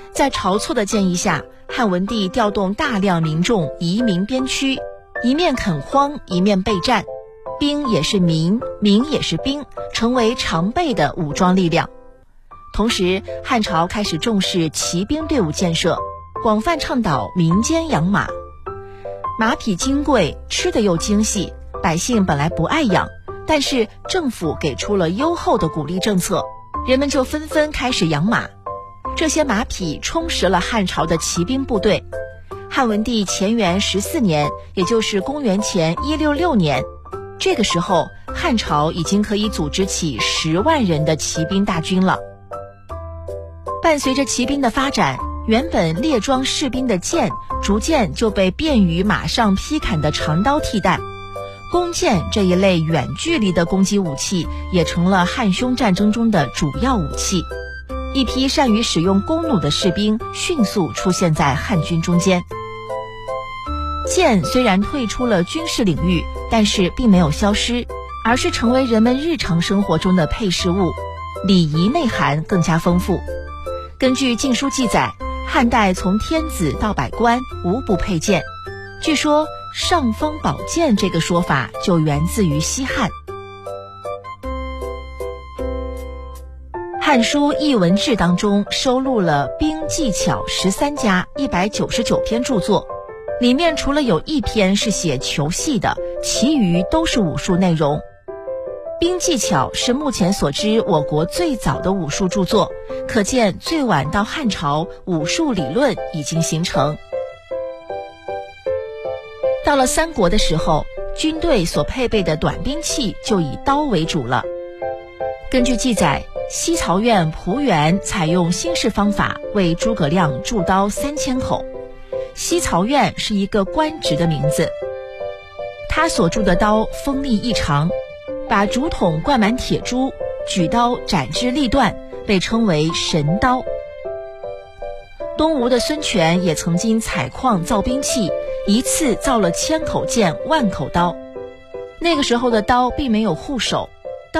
在晁错的建议下，汉文帝调动大量民众移民边区，一面垦荒，一面备战，兵也是民，民也是兵，成为常备的武装力量。同时，汉朝开始重视骑兵队伍建设，广泛倡导民间养马。马匹金贵，吃得又精细，百姓本来不爱养，但是政府给出了优厚的鼓励政策，人们就纷纷开始养马。这些马匹充实了汉朝的骑兵部队。汉文帝乾元14年，也就是公元前166年，这个时候汉朝已经可以组织起10万人的骑兵大军了。伴随着骑兵的发展，原本列装士兵的剑逐渐就被便于马上劈砍的长刀替代，弓箭这一类远距离的攻击武器也成了汉匈战争中的主要武器。一批善于使用弓弩的士兵迅速出现在汉军中间。剑虽然退出了军事领域，但是并没有消失，而是成为人们日常生活中的配饰物，礼仪内涵更加丰富。根据《晋书》记载，汉代从天子到百官无不佩剑，据说尚方宝剑这个说法就源自于西汉。《汉书·艺文志》当中收录了兵技巧13家199篇著作，里面除了有1篇是写球戏的，其余都是武术内容。兵技巧是目前所知我国最早的武术著作，可见最晚到汉朝，武术理论已经形成。到了三国的时候，军队所配备的短兵器就以刀为主了。根据记载，西曹院蒲原采用新式方法为诸葛亮铸刀3000口。西曹院是一个官职的名字，他所铸的刀锋利异常，把竹筒灌满铁珠，举刀斩至利断，被称为神刀。东吴的孙权也曾经采矿造兵器，一次造了1000口剑、10000口刀。那个时候的刀并没有护手，